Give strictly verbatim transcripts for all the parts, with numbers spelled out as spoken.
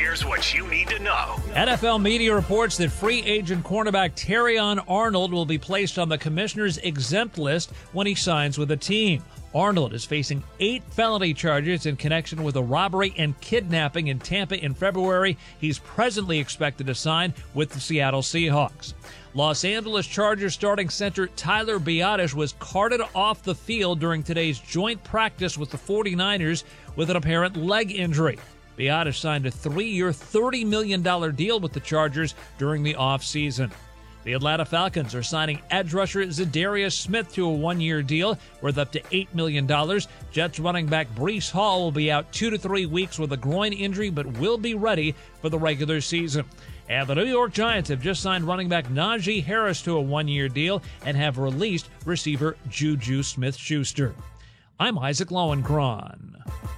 Here's what you need to know. N F L media reports that free agent cornerback Terrion Arnold will be placed on the commissioner's exempt list when he signs with a team. Arnold is facing eight felony charges in connection with a robbery and kidnapping in Tampa in February. He's presently expected to sign with the Seattle Seahawks. Los Angeles Chargers starting center Tyler Biadasz was carted off the field during today's joint practice with the 49ers with an apparent leg injury. Biadasz signed a three-year, thirty million dollars deal with the Chargers during the offseason. The Atlanta Falcons are signing edge rusher Za'Darius Smith to a one-year deal worth up to eight million dollars. Jets running back Breece Hall will be out two to three weeks with a groin injury, but will be ready for the regular season. And the New York Giants have just signed running back Najee Harris to a one-year deal and have released receiver Juju Smith-Schuster. I'm Isaac Lowenkron.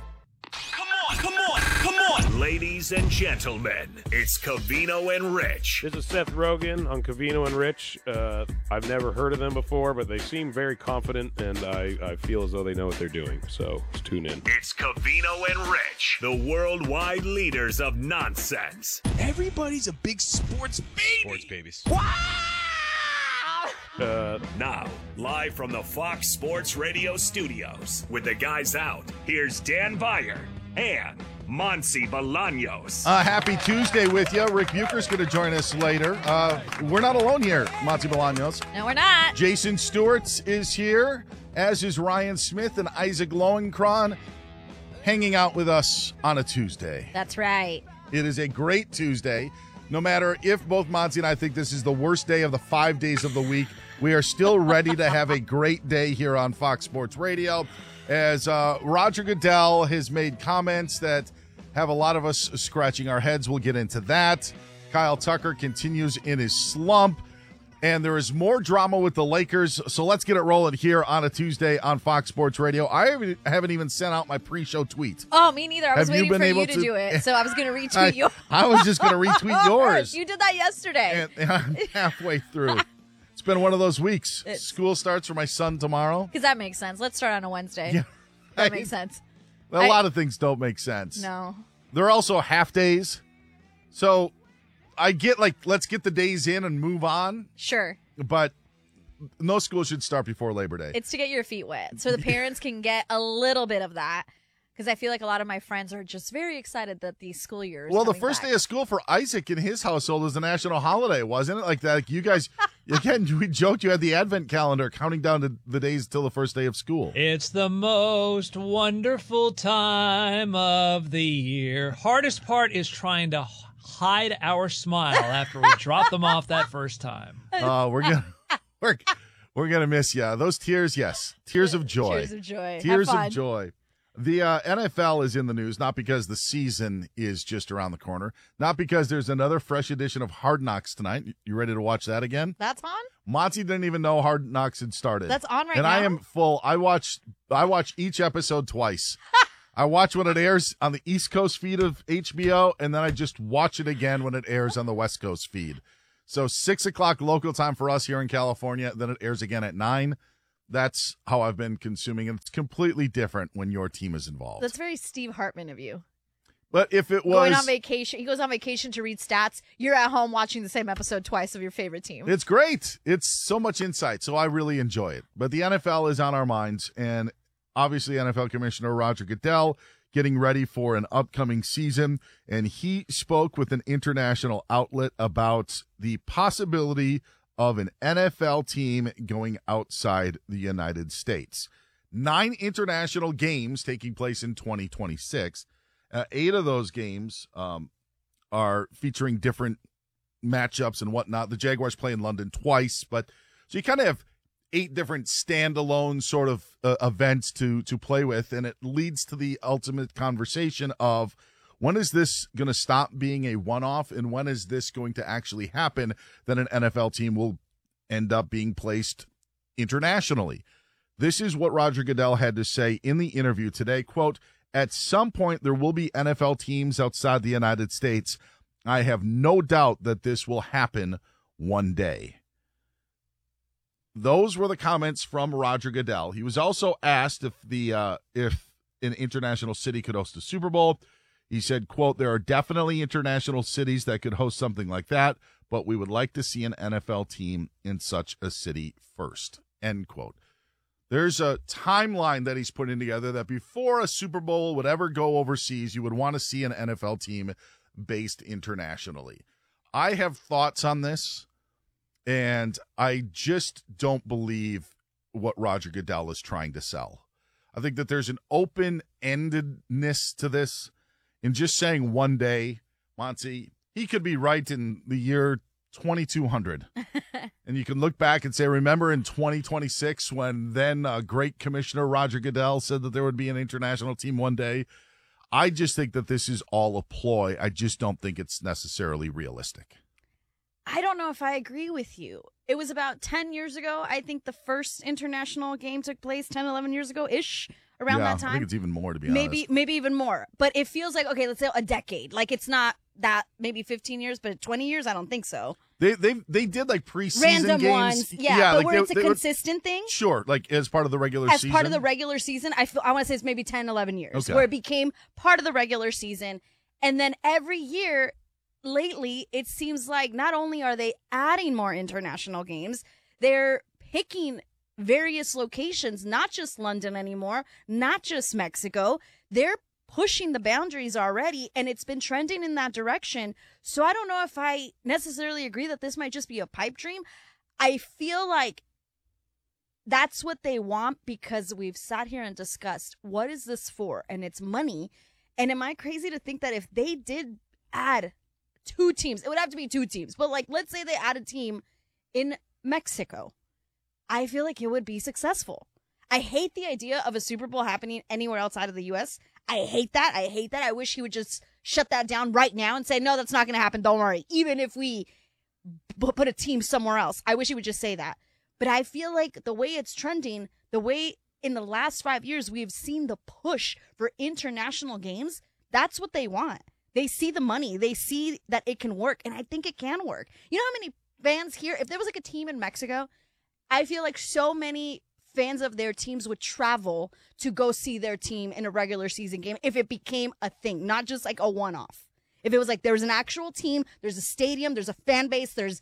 Ladies and gentlemen, it's Covino and Rich. This is Seth Rogen on Covino and Rich. Uh, I've never heard of them before, but they seem very confident, and I, I feel as though they know what they're doing. So let's tune in. It's Covino and Rich, the worldwide leaders of nonsense. Everybody's a big sports baby. Sports babies. Uh, now, live from the Fox Sports Radio studios, with the guys out, here's Dan Beyer and Monsi Bolaños. Uh, happy Tuesday with you. Rick Bucher's going to join us later. Uh, we're not alone here, Monsi Bolaños. No, we're not. Jason Stewart is here, as is Ryan Smith and Isaac Lowenkron, hanging out with us on a Tuesday. That's right. It is a great Tuesday. No matter if both Monsi and I think this is the worst day of the five days of the week, we are still ready to have a great day here on Fox Sports Radio. As uh, Roger Goodell has made comments that have a lot of us scratching our heads. We'll get into that. Kyle Tucker continues in his slump. And there is more drama with the Lakers. So let's get it rolling here on a Tuesday on Fox Sports Radio. I haven't, haven't even sent out my pre-show tweet. Oh, me neither. I was Have you waiting been for able you to, to- do it. So I was going to retweet I, yours. I was just going to retweet yours. You did that yesterday. And I'm halfway through. It's been one of those weeks. It's- School starts for my son tomorrow. Because that makes sense. Let's start on a Wednesday. Yeah. That makes sense. A I- lot of things don't make sense. No. There are also half days. So I get like, let's get the days in and move on. Sure. But no school should start before Labor Day. It's to get your feet wet. So the parents can get a little bit of that. Because I feel like a lot of my friends are just very excited that the school year is Well, the coming first back. day of school for Isaac in his household was a national holiday, wasn't it? Like that, like you guys, again, we joked you had the advent calendar counting down to the days till the first day of school. It's the most wonderful time of the year. Hardest part is trying to hide our smile after we drop them off that first time. Uh, we're gonna we're, we're gonna miss you. Those tears, yes, tears of joy, Tears of joy. tears Have of fun. joy. The uh, N F L is in the news, not because the season is just around the corner, not because there's another fresh edition of Hard Knocks tonight. You ready to watch that again? That's on? Monty didn't even know Hard Knocks had started. That's on right and now? I am full. I watch I watch each episode twice. I watch when it airs on the East Coast feed of H B O, and then I just watch it again when it airs on the West Coast feed. So six o'clock local time for us here in California, then it airs again at nine. That's how I've been consuming it. It's completely different when your team is involved. That's very Steve Hartman of you. But if it was Going on vacation. He goes on vacation to read stats. You're at home watching the same episode twice of your favorite team. It's great. It's so much insight, so I really enjoy it. But the N F L is on our minds, and obviously N F L Commissioner Roger Goodell getting ready for an upcoming season, and he spoke with an international outlet about the possibility of an N F L team going outside the United States. Nine international games taking place in twenty twenty-six. Uh, eight of those games um, are featuring different matchups and whatnot. The Jaguars play in London twice, but so you kind of have eight different standalone sort of uh, events to to play with, and it leads to the ultimate conversation of when is this going to stop being a one-off, and when is this going to actually happen that an N F L team will end up being placed internationally? This is what Roger Goodell had to say in the interview today. Quote, "At some point, there will be N F L teams outside the United States. I have no doubt that this will happen one day." Those were the comments from Roger Goodell. He was also asked if the uh, if an international city could host a Super Bowl. He said, quote, there are definitely international cities that could host something like that, but we would like to see an N F L team in such a city first, end quote. There's a timeline that he's putting together that before a Super Bowl would ever go overseas, you would want to see an N F L team based internationally. I have thoughts on this, and I just don't believe what Roger Goodell is trying to sell. I think that there's an open-endedness to this. In just saying one day, Monty, he could be right in the year twenty-two hundred. And you can look back and say, remember in twenty twenty-six when then uh, great Commissioner Roger Goodell said that there would be an international team one day? I just think that this is all a ploy. I just don't think it's necessarily realistic. I don't know if I agree with you. It was about ten years ago. I think the first international game took place ten, eleven years ago-ish, around yeah, that time. I think it's even more, to be maybe, honest. Maybe even more. But it feels like, okay, let's say a decade. Like it's not that, maybe fifteen years, but twenty years? I don't think so. They they they did like preseason Random games. ones. Yeah, yeah but like where they, it's a they consistent were, thing. Sure, like as part of the regular as season. As part of the regular season, I feel I want to say it's maybe ten, eleven years, okay. where it became part of the regular season. And then every year lately, it seems like not only are they adding more international games, they're picking various locations, not just London anymore, not just Mexico. They're pushing the boundaries already, and it's been trending in that direction. So I don't know if I necessarily agree that this might just be a pipe dream. I feel like that's what they want because we've sat here and discussed what is this for, and it's money. And am I crazy to think that if they did add two teams, it would have to be two teams, but like let's say they add a team in Mexico, I feel like it would be successful. I hate the idea of a Super Bowl happening anywhere outside of the U S. I hate that. I hate that. I wish he would just shut that down right now and say, no, that's not going to happen. Don't worry. Even if we b- put a team somewhere else, I wish he would just say that. But I feel like the way it's trending, the way in the last five years we've seen the push for international games, that's what they want. They see the money. They see that it can work, and I think it can work. You know how many fans here, if there was like a team in Mexico, I feel like so many fans of their teams would travel to go see their team in a regular season game if it became a thing, not just like a one-off. If it was like there's an actual team, there's a stadium, there's a fan base, there's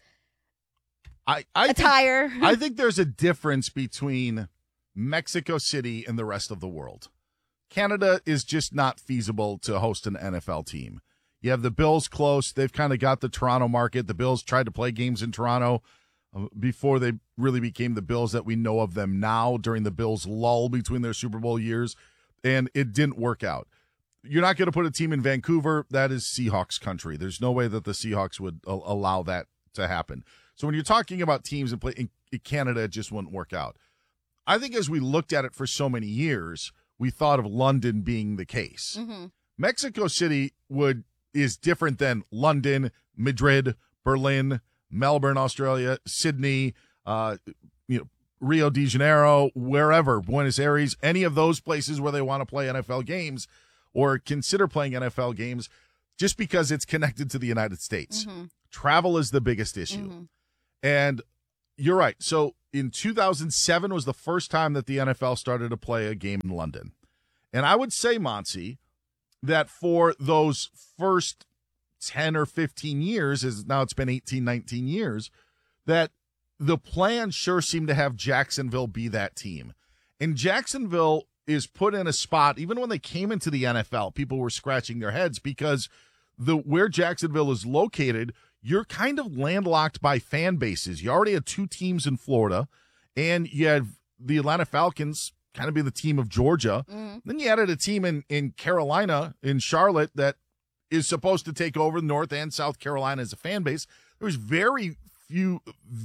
I, I attire. Think, I think there's a difference between Mexico City and the rest of the world. Canada is just not feasible to host an N F L team. You have the Bills close. They've kind of got the Toronto market. The Bills tried to play games in Toronto uh, before they really became the Bills that we know of them now during the Bills' lull between their Super Bowl years, and it didn't work out. You're not going to put a team in Vancouver. That is Seahawks country. There's no way that the Seahawks would uh, allow that to happen. So when you're talking about teams in, play, in, in Canada, it just wouldn't work out. I think as we looked at it for so many years, we thought of London being the case. Mm-hmm. Mexico City would is different than London, Madrid, Berlin, Melbourne, Australia, Sydney, uh, you know, Rio de Janeiro, wherever, Buenos Aires, any of those places where they want to play N F L games or consider playing N F L games, just because it's connected to the United States. Mm-hmm. Travel is the biggest issue. Mm-hmm. And you're right. So in two thousand seven was the first time that the N F L started to play a game in London. And I would say, Monty, that for those first ten or fifteen years, as now it's been eighteen, nineteen years, that the plan sure seemed to have Jacksonville be that team. And Jacksonville is put in a spot, even when they came into the N F L, people were scratching their heads because the where Jacksonville is located, you're kind of landlocked by fan bases. You already had two teams in Florida, and you had the Atlanta Falcons kind of be the team of Georgia. Mm-hmm. Then you added a team in, in Carolina, in Charlotte, that is supposed to take over North and South Carolina as a fan base. There's very few,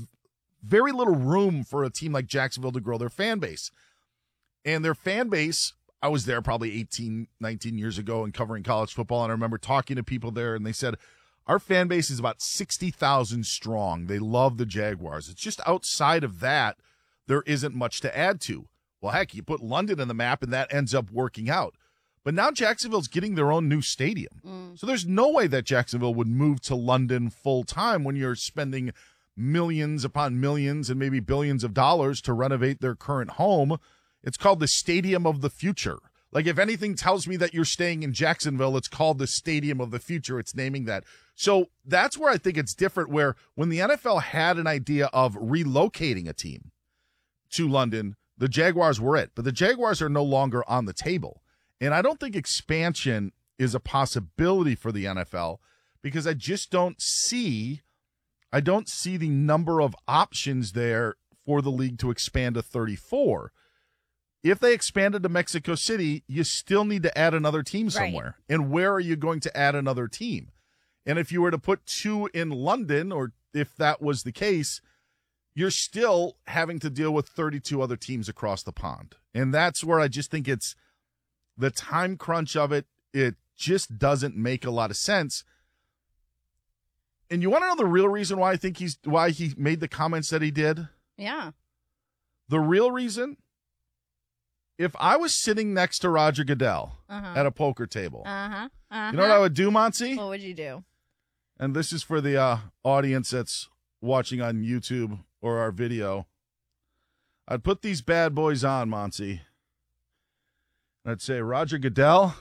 very little room for a team like Jacksonville to grow their fan base. And their fan base, I was there probably eighteen, nineteen years ago and covering college football, and I remember talking to people there, and they said, our fan base is about sixty thousand strong. They love the Jaguars. It's just outside of that, there isn't much to add to. Well, heck, you put London in the map, and that ends up working out. But now Jacksonville's getting their own new stadium. Mm. So there's no way that Jacksonville would move to London full-time when you're spending millions upon millions and maybe billions of dollars to renovate their current home. It's called the Stadium of the Future. Like, if anything tells me that you're staying in Jacksonville, it's called the Stadium of the Future. It's naming that. So that's where I think it's different, where when the N F L had an idea of relocating a team to London, the Jaguars were it. But the Jaguars are no longer on the table. And I don't think expansion is a possibility for the N F L because I just don't see, I don't see the number of options there for the league to expand to thirty-four. If they expanded to Mexico City, you still need to add another team somewhere. Right. And where are you going to add another team? And if you were to put two in London, or if that was the case, you're still having to deal with thirty-two other teams across the pond. And that's where I just think it's the time crunch of it. It just doesn't make a lot of sense. And you want to know the real reason why I think he's why he made the comments that he did? Yeah. The real reason? If I was sitting next to Roger Goodell uh-huh. at a poker table, uh-huh. Uh-huh. you know what I would do, Monty? What would you do? And this is for the uh, audience that's watching on YouTube or our video. I'd put these bad boys on, Monty. And I'd say, Roger Goodell,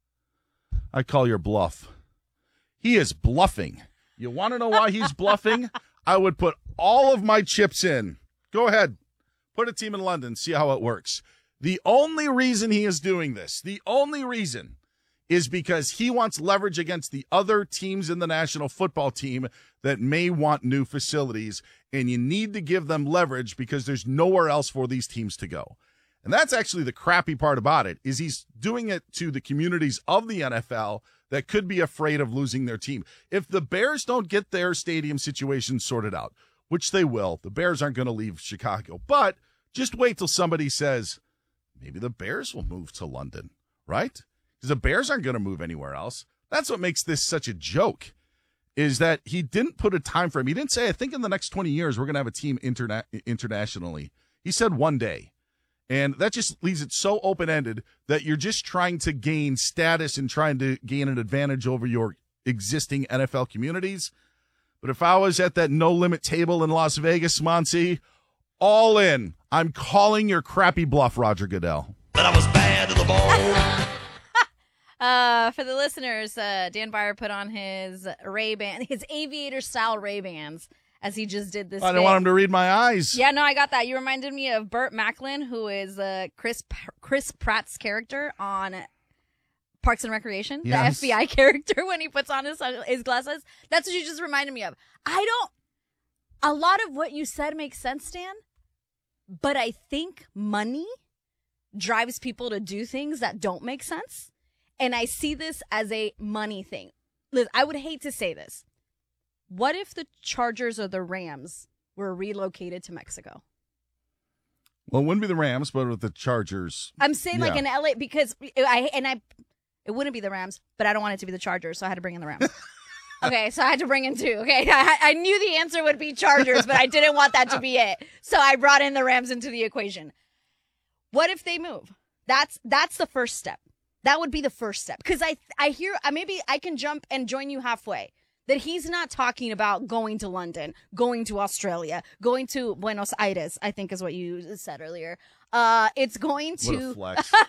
I call your bluff. He is bluffing. You want to know why he's bluffing? I would put all of my chips in. Go ahead. Put a team in London. See how it works. The only reason he is doing this, the only reason, is because he wants leverage against the other teams in the national football team that may want new facilities, and you need to give them leverage because there's nowhere else for these teams to go. And that's actually the crappy part about it, is he's doing it to the communities of the N F L that could be afraid of losing their team. If the Bears don't get their stadium situation sorted out, which they will, the Bears aren't going to leave Chicago, but just wait till somebody says, maybe the Bears will move to London, right? Because the Bears aren't going to move anywhere else. That's what makes this such a joke, is that he didn't put a time frame. He didn't say, I think in the next twenty years, we're going to have a team interna- internationally. He said one day. And that just leaves it so open-ended that you're just trying to gain status and trying to gain an advantage over your existing N F L communities. But if I was at that no-limit table in Las Vegas, Monty, all in. I'm calling your crappy bluff, Roger Goodell. But I was bad to the bone. uh, for the listeners, uh, Dan Byer put on his Ray-Ban, his aviator-style Ray-Bans, as he just did this. I didn't thing. want him to read my eyes. Yeah, no, I got that. You reminded me of Burt Macklin, who is uh, Chris Chris Pratt's character on Parks and Recreation, yes. The F B I character when he puts on his his glasses. That's what you just reminded me of. I don't. A lot of what you said makes sense, Dan. But I think money drives people to do things that don't make sense. And I see this as a money thing. Liz, I would hate to say this. What if the Chargers or the Rams were relocated to Mexico? Well, it wouldn't be the Rams, but with the Chargers. I'm saying yeah. like in L A because I, and I, it wouldn't be the Rams, but I don't want it to be the Chargers, so I had to bring in the Rams. Okay, so I had to bring in two. Okay, I, I knew the answer would be Chargers, but I didn't want that to be it. So I brought in the Rams into the equation. What if they move? That's that's the first step. That would be the first step. Because I I hear, maybe I can jump and join you halfway. That he's not talking about going to London, going to Australia, going to Buenos Aires, I think is what you said earlier. Uh, it's going to... What a flex.